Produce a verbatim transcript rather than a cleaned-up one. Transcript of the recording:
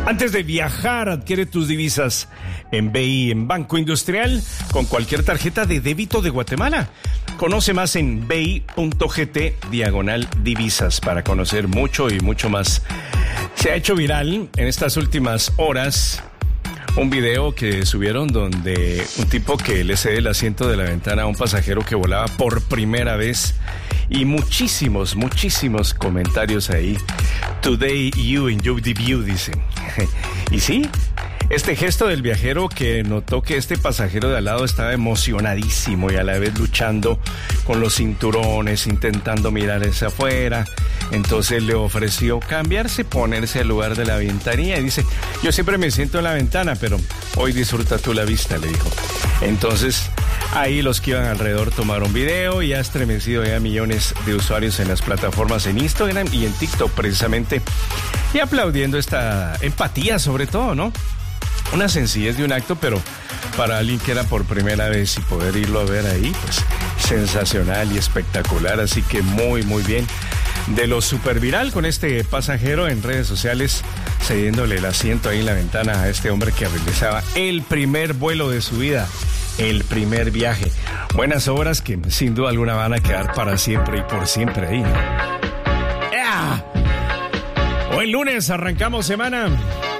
Antes de viajar, adquiere tus divisas en B I, en Banco Industrial, con cualquier tarjeta de débito de Guatemala. Conoce más en bi.gt diagonal divisas para conocer mucho y mucho más. Se ha hecho viral en estas últimas horas un video que subieron donde un tipo que le cede el asiento de la ventana a un pasajero que volaba por primera vez, y muchísimos, muchísimos comentarios ahí. Today you enjoy the view, dicen. Y sí, este gesto del viajero que notó que este pasajero de al lado estaba emocionadísimo y a la vez luchando con los cinturones, intentando mirar hacia afuera. Entonces le ofreció cambiarse, ponerse al lugar de la ventanilla y dice: yo siempre me siento en la ventana, pero hoy disfruta tú la vista, le dijo. Entonces ahí los que iban alrededor tomaron video y ha estremecido ya millones de usuarios en las plataformas en Instagram y en TikTok precisamente, y aplaudiendo esta empatía sobre todo, ¿no? Una sencillez de un acto, pero para alguien que era por primera vez y poder irlo a ver ahí, pues sensacional y espectacular. Así que muy, muy bien. De lo super viral con este pasajero en redes sociales, cediéndole el asiento ahí en la ventana a este hombre que realizaba el primer vuelo de su vida, el primer viaje. Buenas obras que sin duda alguna van a quedar para siempre y por siempre ahí, ¿no? ¡Yeah! Hoy lunes arrancamos semana.